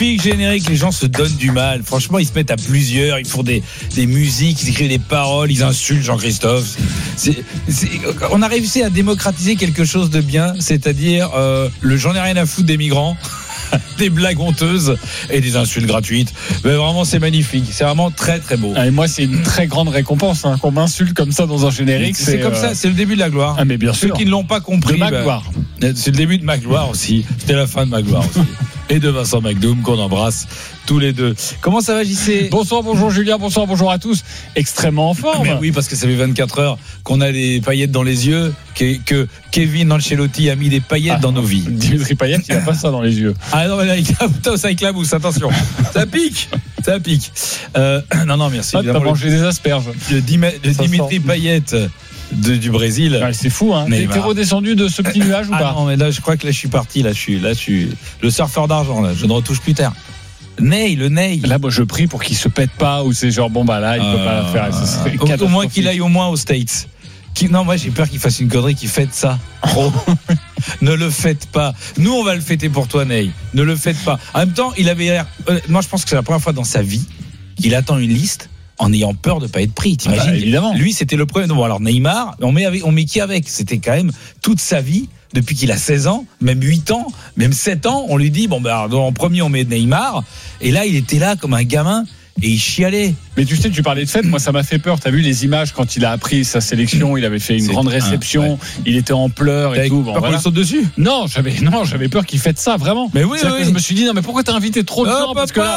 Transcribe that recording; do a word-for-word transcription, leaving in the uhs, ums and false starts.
Générique, les gens se donnent du mal. Franchement, ils se mettent à plusieurs, ils font des, des musiques, ils écrivent des paroles, ils insultent Jean-Christophe. C'est, c'est, on a réussi à démocratiser quelque chose de bien, c'est-à-dire euh, le j'en ai rien à foutre des migrants. Des blagues honteuses et des insultes gratuites. Mais vraiment, c'est magnifique. C'est vraiment très très beau. Ah, et moi, c'est une très grande récompense hein, qu'on m'insulte comme ça dans un générique. C'est, c'est comme euh... ça, c'est le début de la gloire. Ah mais bien sûr. Ceux qui ne l'ont pas compris. De ma gloire. Bah, c'est le début de ma gloire aussi. C'était la fin de ma gloire aussi. Et de Vincent McDoom qu'on embrasse tous les deux. Comment ça va, J C ? Bonsoir, bonjour Julien, bonsoir, bonjour à tous. Extrêmement en forme. Mais oui, parce que ça fait vingt-quatre heures qu'on a des paillettes dans les yeux, que, que Kevin Ancelotti a mis des paillettes ah, dans nos vies. Dimitri Payet, il n'a pas ça dans les yeux. Ah non, mais là, ça éclabousse, attention. Ça pique, ça pique. Euh, non, non, merci. Ah, t'as mangé le, des asperges. Le, Dim- le Dimitri Payet de, du Brésil. Ah, c'est fou, hein. T'es redescendu de ce petit nuage ou ah pas ? Non, mais là, je crois que là, je suis parti. Là, je suis, là, je suis le surfeur d'argent. Là, je ne retouche plus terre. Ney, le Ney. Là, moi, je prie pour qu'il se pète pas ou c'est genre bon bah là, il euh, peut pas la faire. Ce serait au, au moins qu'il aille au moins aux States. Qui, non, moi, j'ai peur qu'il fasse une connerie, qu'il fête ça. Oh. Ne le faites pas. Nous, on va le fêter pour toi, Ney. Ne le faites pas. En même temps, il avait l'air. Euh, moi, je pense que c'est la première fois dans sa vie qu'il attend une liste en ayant peur de pas être pris. T'imagines ? Ah bah, évidemment. Lui, c'était le premier. Bon, alors Neymar, on met avec, on met qui avec ? C'était quand même toute sa vie. Depuis qu'il a seize ans, même huit ans, même sept ans, on lui dit, bon, ben, bah, en premier, on met Neymar. Et là, il était là comme un gamin et il chialait. Mais tu sais, tu parlais de fête, moi, ça m'a fait peur. T'as vu les images quand il a appris sa sélection, il avait fait une C'est grande réception, un, ouais. Il était en pleurs et tout. Bon, voilà. Il saute dessus ? Non, j'avais, non, j'avais peur qu'il fête ça, vraiment. Mais oui, oui, oui. Je me suis dit, non, mais pourquoi t'as invité trop de gens ? Parce que là,